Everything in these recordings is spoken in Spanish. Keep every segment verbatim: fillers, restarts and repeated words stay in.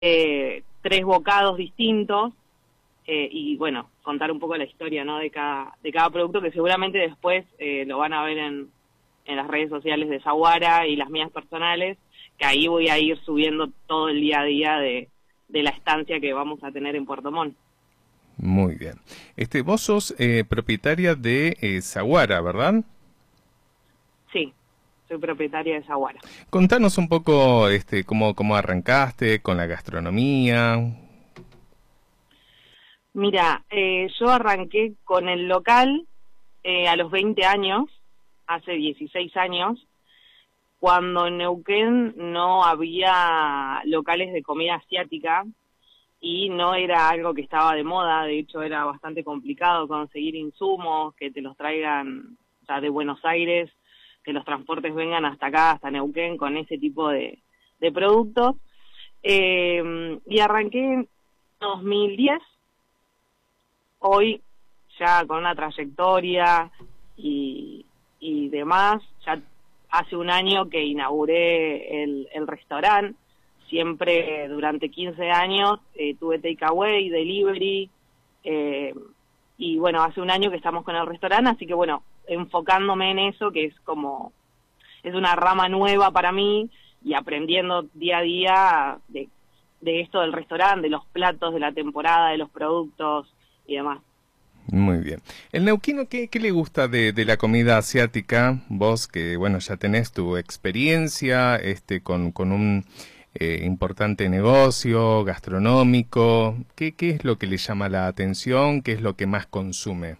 eh, tres bocados distintos, eh, y bueno, contar un poco la historia, ¿no?, de cada, de cada producto, que seguramente después eh, lo van a ver en, en las redes sociales de Saguara y las mías personales, que ahí voy a ir subiendo todo el día a día de, de la estancia que vamos a tener en Puerto Montt. Muy bien. Este, vos sos eh, propietaria de eh, Saguara, ¿verdad? Sí, soy propietaria de Saguara. Contanos un poco este, cómo, cómo arrancaste con la gastronomía. Mira, eh, yo arranqué con el local eh, a los veinte años, hace dieciséis años, cuando en Neuquén no había locales de comida asiática y no era algo que estaba de moda. De hecho era bastante complicado conseguir insumos, que te los traigan, o sea, de Buenos Aires, que los transportes vengan hasta acá, hasta Neuquén, con ese tipo de, de productos. Eh, y arranqué en dos mil diez, hoy ya con una trayectoria y, y demás, ya hace un año que inauguré el, el restaurante. Siempre durante quince años eh, tuve takeaway, delivery, eh, y bueno, hace un año que estamos con el restaurante, así que bueno, enfocándome en eso, que es como, es una rama nueva para mí, y aprendiendo día a día de, de esto del restaurante, de los platos, de la temporada, de los productos y demás. Muy bien. El neuquino, ¿qué, qué le gusta de, de la comida asiática? Vos que, bueno, ya tenés tu experiencia este, con, con un eh, importante negocio gastronómico. ¿Qué, ¿Qué es lo que le llama la atención? ¿Qué es lo que más consume?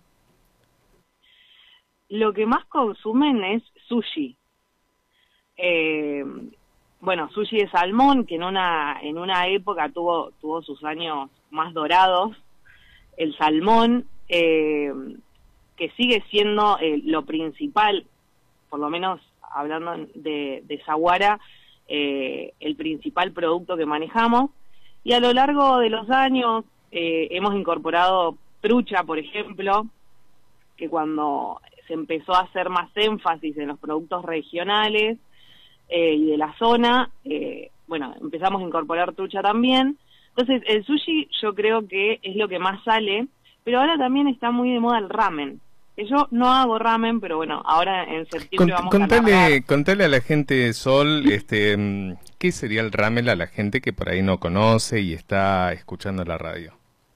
Lo que más consumen es sushi. Eh, bueno, sushi de salmón, que en una en una época tuvo tuvo sus años más dorados. El salmón, eh, que sigue siendo eh, lo principal, por lo menos hablando de, de Saguara, eh, el principal producto que manejamos. Y a lo largo de los años eh, hemos incorporado trucha, por ejemplo, que cuando se empezó a hacer más énfasis en los productos regionales eh, y de la zona, eh, bueno, empezamos a incorporar trucha también. Entonces, el sushi yo creo que es lo que más sale, pero ahora también está muy de moda el ramen. Yo no hago ramen, pero bueno, ahora en septiembre Cont vamos contale, a narrar. contale a la gente, Sol, este, ¿qué sería el ramen a la gente que por ahí no conoce y está escuchando la radio?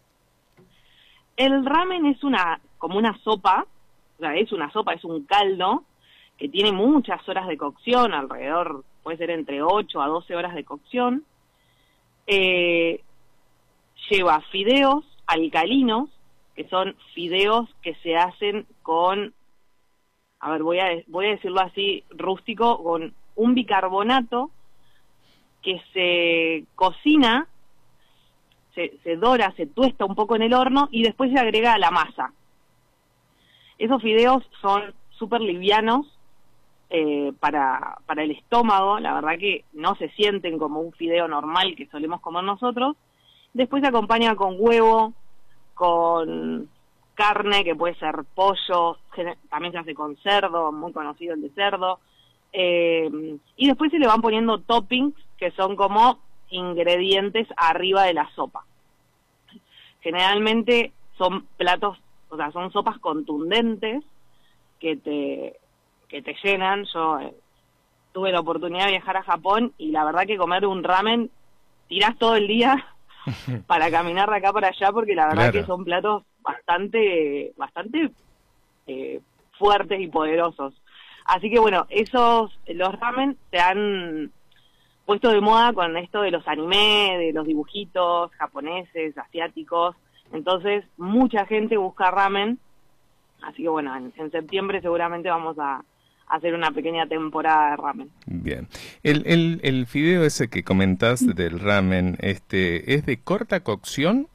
El ramen es una como una sopa, o sea, es una sopa, es un caldo que tiene muchas horas de cocción, alrededor, puede ser entre ocho a doce horas de cocción. Eh, lleva fideos alcalinos, que son fideos que se hacen con, a ver, voy a, voy a decirlo así rústico, con un bicarbonato que se cocina, se, se dora, se tuesta un poco en el horno y después se agrega a la masa. Esos fideos son súper livianos eh, para, para el estómago, la verdad que no se sienten como un fideo normal que solemos comer nosotros. Después se acompaña con huevo, con carne, que puede ser pollo, también se hace con cerdo, muy conocido el de cerdo, eh, y después se le van poniendo toppings, que son como ingredientes arriba de la sopa. Generalmente son platos, o sea, son sopas contundentes que te, que te llenan. Yo eh, tuve la oportunidad de viajar a Japón y la verdad que comer un ramen, tirás todo el día para caminar de acá para allá, porque la verdad Claro. que son platos bastante bastante eh, fuertes y poderosos. Así que bueno, esos, los ramen se han puesto de moda con esto de los anime, de los dibujitos japoneses, asiáticos. Entonces mucha gente busca ramen, así que bueno, en, en septiembre seguramente vamos a hacer una pequeña temporada de ramen. Bien. El, el, el fideo ese que comentás del ramen, este, ¿es de corta cocción?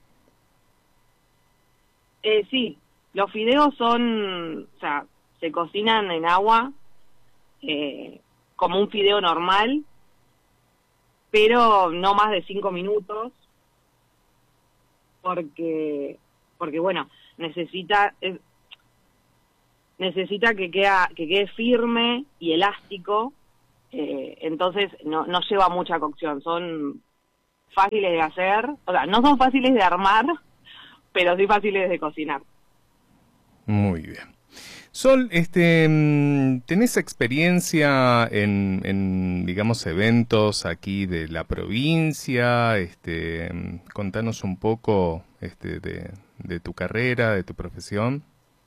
Eh, sí, los fideos son, o sea, se cocinan en agua eh, como un fideo normal, pero no más de cinco minutos, porque, porque bueno, necesita es, necesita que queda, que quede firme y elástico, eh, entonces no, no lleva mucha cocción, son fáciles de hacer, o sea, no son fáciles de armar, pero sí fáciles de cocinar. Muy bien. Sol, este, ¿tenés experiencia en, en, digamos, eventos aquí de la provincia? Este, contanos un poco este, de, de tu carrera, de tu profesión.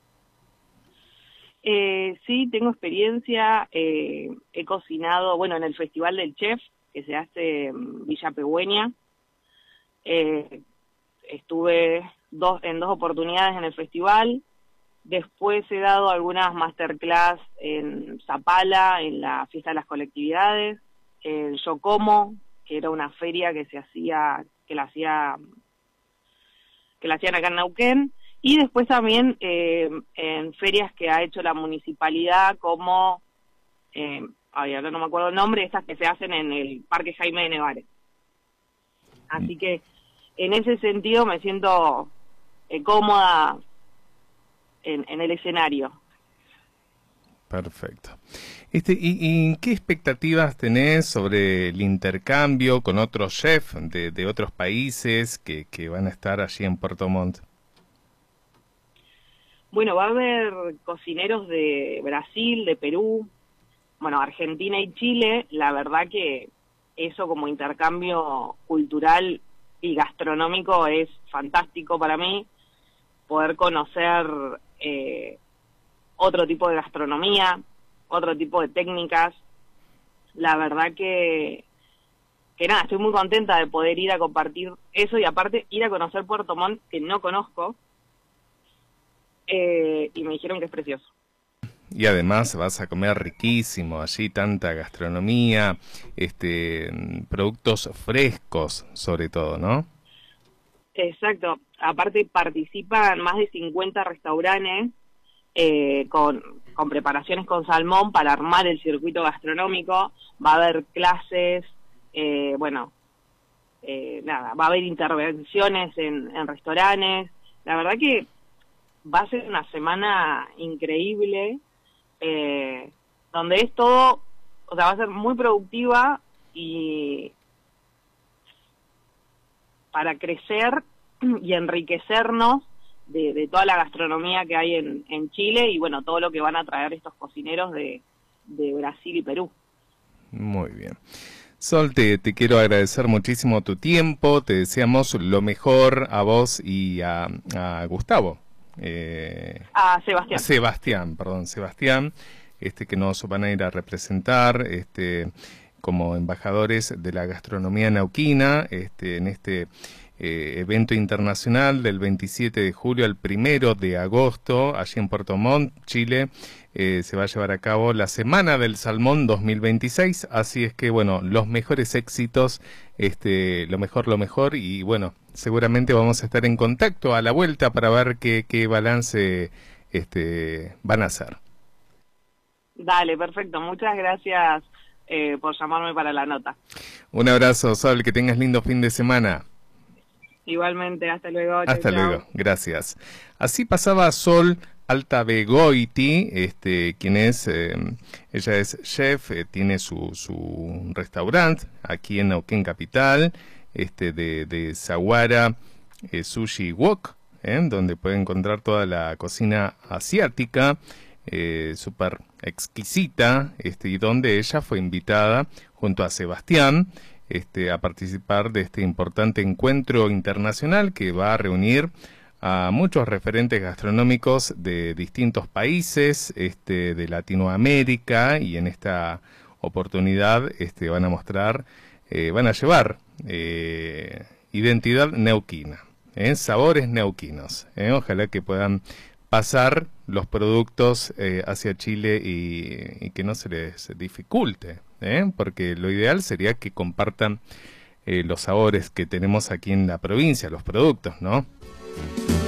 Eh, sí, tengo experiencia, eh, he cocinado, bueno, en el Festival del Chef, que se hace en Villa Pegüeña. Eh, estuve dos, en dos oportunidades en el festival. Después he dado algunas masterclass en Zapala, en la Fiesta de las Colectividades, en Yo Como, que era una feria que se hacía, que la hacía, que la hacían acá en Neuquén, y después también eh, en ferias que ha hecho la municipalidad, como, eh, ay, ahora no me acuerdo el nombre, estas que se hacen en el Parque Jaime de Nevares. Así que en ese sentido me siento eh, cómoda En, en el escenario. Perfecto. Este, y, ¿Y qué expectativas tenés sobre el intercambio con otros chefs de, de otros países que, que van a estar allí en Puerto Montt? Bueno, va a haber cocineros de Brasil, de Perú, bueno, Argentina y Chile. La verdad que eso como intercambio cultural y gastronómico es fantástico para mí, poder conocer eh, otro tipo de gastronomía, otro tipo de técnicas. La verdad que, que nada, estoy muy contenta de poder ir a compartir eso y aparte ir a conocer Puerto Montt, que no conozco, eh, y me dijeron que es precioso. Y además vas a comer riquísimo, allí tanta gastronomía, este, productos frescos sobre todo, ¿no? Exacto. Aparte participan más de cincuenta restaurantes eh, con, con preparaciones con salmón para armar el circuito gastronómico. Va a haber clases, eh, bueno, eh, nada, va a haber intervenciones en, en restaurantes. La verdad que va a ser una semana increíble, eh, donde es todo, o sea, va a ser muy productiva y para crecer y enriquecernos de, de toda la gastronomía que hay en, en Chile y bueno, todo lo que van a traer estos cocineros de, de Brasil y Perú. Muy bien. Sol, te, te quiero agradecer muchísimo tu tiempo, te deseamos lo mejor a vos y a, a Gustavo. Eh, a Sebastián. A Sebastián, perdón, Sebastián, este que nos van a ir a representar, este como embajadores de la gastronomía neuquina, este, en este eh, evento internacional del veintisiete de julio al primero de agosto, allí en Puerto Montt, Chile, eh, se va a llevar a cabo la Semana del Salmón dos mil veintiséis, así es que, bueno, los mejores éxitos, este, lo mejor, lo mejor, y bueno, seguramente vamos a estar en contacto a la vuelta para ver qué, qué balance este, van a hacer. Dale, perfecto, muchas gracias. Eh, por llamarme para la nota. Un abrazo, Sol, que tengas lindo fin de semana. Igualmente, hasta luego. Hasta chau, luego, chau. Gracias. Así pasaba Sol Altavegoiti, este, quien es, eh, ella es chef, eh, tiene su, su restaurante aquí en Neuquén Capital, este, de, de Saguara eh, Sushi Wok, eh, donde puede encontrar toda la cocina asiática, eh, súper exquisita, este, y donde ella fue invitada junto a Sebastián este, a participar de este importante encuentro internacional que va a reunir a muchos referentes gastronómicos de distintos países este, de Latinoamérica, y en esta oportunidad este, van a mostrar, eh, van a llevar eh, identidad neuquina, eh, sabores neuquinos, eh, ojalá que puedan pasar los productos eh, hacia Chile y, y que no se les dificulte, ¿eh? Porque lo ideal sería que compartan eh, los sabores que tenemos aquí en la provincia, los productos, ¿no?